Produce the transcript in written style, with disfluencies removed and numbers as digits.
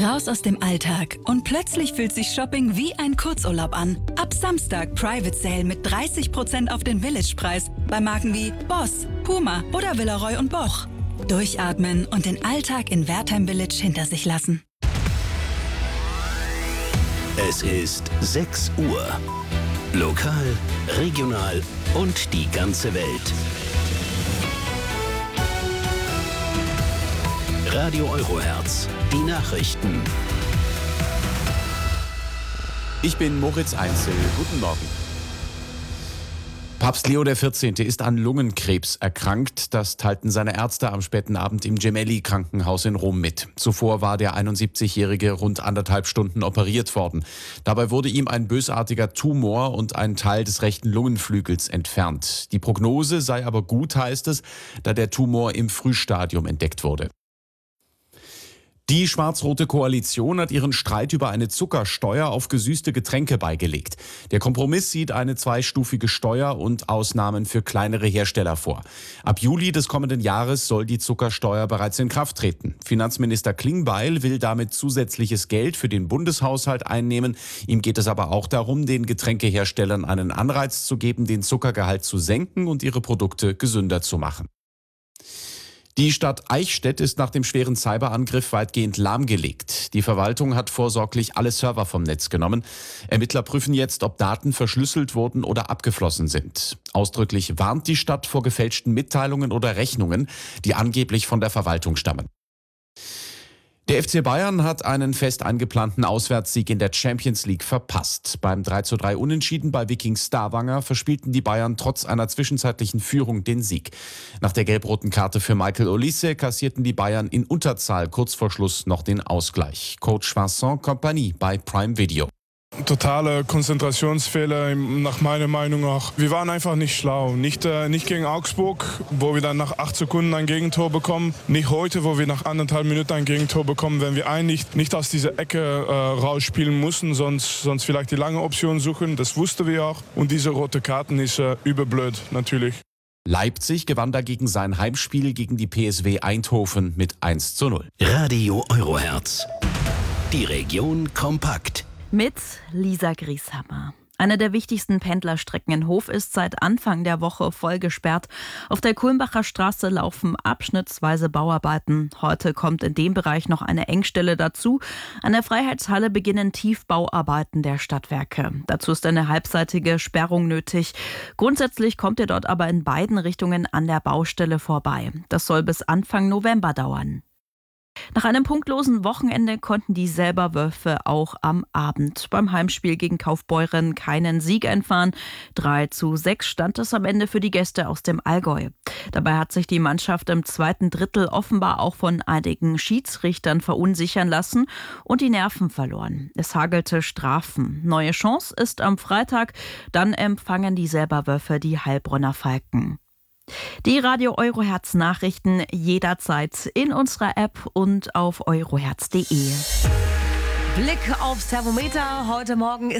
Raus aus dem Alltag und plötzlich fühlt sich Shopping wie ein Kurzurlaub an. Ab Samstag Private Sale mit 30% auf den Village-Preis bei Marken wie Boss, Puma oder Villeroy und Boch. Durchatmen und den Alltag in Wertheim Village hinter sich lassen. Es ist 6 Uhr. Lokal, regional und die ganze Welt. Radio Eurohertz, die Nachrichten. Ich bin Moritz Einzel. Guten Morgen. Papst Leo XIV. Ist an Lungenkrebs erkrankt. Das teilten seine Ärzte am späten Abend im Gemelli-Krankenhaus in Rom mit. Zuvor war der 71-Jährige rund 1,5 Stunden operiert worden. Dabei wurde ihm ein bösartiger Tumor und ein Teil des rechten Lungenflügels entfernt. Die Prognose sei aber gut, heißt es, da der Tumor im Frühstadium entdeckt wurde. Die schwarz-rote Koalition hat ihren Streit über eine Zuckersteuer auf gesüßte Getränke beigelegt. Der Kompromiss sieht eine zweistufige Steuer und Ausnahmen für kleinere Hersteller vor. Ab Juli des kommenden Jahres soll die Zuckersteuer bereits in Kraft treten. Finanzminister Klingbeil will damit zusätzliches Geld für den Bundeshaushalt einnehmen. Ihm geht es aber auch darum, den Getränkeherstellern einen Anreiz zu geben, den Zuckergehalt zu senken und ihre Produkte gesünder zu machen. Die Stadt Eichstätt ist nach dem schweren Cyberangriff weitgehend lahmgelegt. Die Verwaltung hat vorsorglich alle Server vom Netz genommen. Ermittler prüfen jetzt, ob Daten verschlüsselt wurden oder abgeflossen sind. Ausdrücklich warnt die Stadt vor gefälschten Mitteilungen oder Rechnungen, die angeblich von der Verwaltung stammen. Der FC Bayern hat einen fest eingeplanten Auswärtssieg in der Champions League verpasst. Beim 3:3 Unentschieden bei Viking Stavanger verspielten die Bayern trotz einer zwischenzeitlichen Führung den Sieg. Nach der gelb-roten Karte für Michael Olise kassierten die Bayern in Unterzahl kurz vor Schluss noch den Ausgleich. Coach Vincent Kompany bei Prime Video. Totale Konzentrationsfehler, nach meiner Meinung auch. Wir waren einfach nicht schlau. Nicht gegen Augsburg, wo wir dann nach 8 Sekunden ein Gegentor bekommen. Nicht heute, wo wir nach 1,5 Minuten ein Gegentor bekommen. Wenn wir eigentlich nicht aus dieser Ecke rausspielen müssen, sonst vielleicht die lange Option suchen. Das wussten wir auch. Und diese rote Karten ist überblöd, natürlich. Leipzig gewann dagegen sein Heimspiel gegen die PSW Eindhoven mit 1:0. Radio Eurohertz. Die Region kompakt. Mit Lisa Grieshammer. Eine der wichtigsten Pendlerstrecken in Hof ist seit Anfang der Woche voll gesperrt. Auf der Kulmbacher Straße laufen abschnittsweise Bauarbeiten. Heute kommt in dem Bereich noch eine Engstelle dazu. An der Freiheitshalle beginnen Tiefbauarbeiten der Stadtwerke. Dazu ist eine halbseitige Sperrung nötig. Grundsätzlich kommt ihr dort aber in beiden Richtungen an der Baustelle vorbei. Das soll bis Anfang November dauern. Nach einem punktlosen Wochenende konnten die Selberwölfe auch am Abend beim Heimspiel gegen Kaufbeuren keinen Sieg einfahren. 3:6 stand es am Ende für die Gäste aus dem Allgäu. Dabei hat sich die Mannschaft im zweiten Drittel offenbar auch von einigen Schiedsrichtern verunsichern lassen und die Nerven verloren. Es hagelte Strafen. Neue Chance ist am Freitag. Dann empfangen die Selberwölfe die Heilbronner Falken. Die Radio Eurohertz Nachrichten jederzeit in unserer App und auf eurohertz.de. Blick aufs Thermometer. Heute Morgen ist